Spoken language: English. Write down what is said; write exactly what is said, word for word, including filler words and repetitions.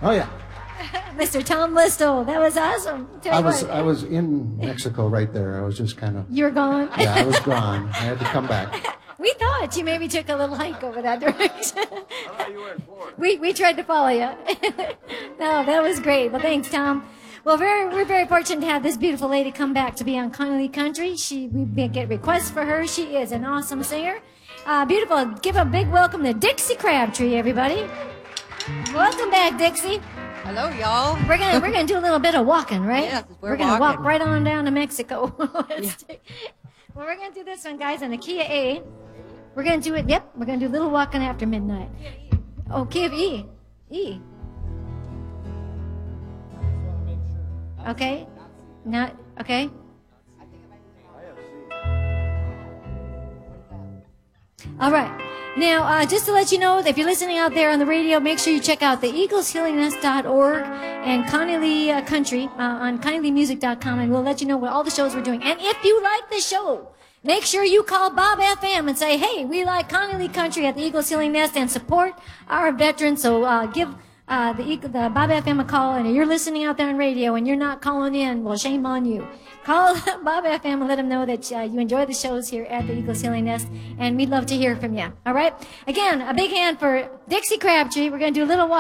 Oh, yeah. Mister Tom Listo, that was awesome. Tell I you was what. I was in Mexico right there. I was just kind of... You were gone? Yeah, I was gone. I had to come back. We thought you maybe took a little hike over that direction. I thought you were in Florida. we we tried to follow you. No, that was great. Well, thanks, Tom. Well, very we're very fortunate to have this beautiful lady come back to be on Connolly Country. She we get requests for her. She is an awesome singer. Uh, beautiful. Give a big welcome to Dixie Crabtree, everybody. Welcome back, Dixie. Hello, y'all. We're gonna we're gonna do a little bit of walking, right? Yes, we're gonna walk walking. right on down to Mexico. Yeah. Well, we're gonna do this one, guys, in the key of A. We're gonna do it. Yep, we're gonna do a little walking after midnight. Oh, key of E. E. Okay. Not okay. All right. Now, uh, just to let you know, if you're listening out there on the radio, make sure you check out the eagles healing nest dot org and Connolly uh, Country uh, on Connolly music dot com, and we'll let you know what all the shows we're doing. And if you like the show, make sure you call Bob F M and say, hey, we like Connolly Country at the Eagles Healing Nest and support our veterans. So uh, give uh, the, Eagle, the Bob F M a call, and if you're listening out there on radio and you're not calling in, well, shame on you. Call Bob F M and let him know that uh, you enjoy the shows here at the Eagles Healing Nest, and we'd love to hear from you. All right? Again, a big hand for Dixie Crabtree. We're going to do a little walk.